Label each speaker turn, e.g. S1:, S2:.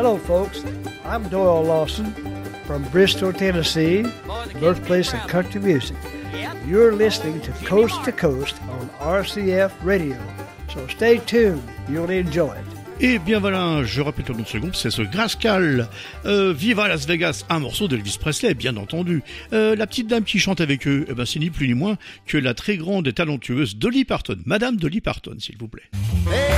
S1: Hello, folks. I'm Doyle Lawson from Bristol, Tennessee, birthplace of country music. You're listening to Coast on RCF Radio. So stay tuned. You'll enjoy it.
S2: Et bien voilà, je répète le nom de ce groupe, c'est ce Grascal. Viva Las Vegas, un morceau d'Elvis Presley, bien entendu. La petite dame qui chante avec eux, c'est ni plus ni moins que la très grande et talentueuse Dolly Parton. Madame Dolly Parton, s'il vous plaît.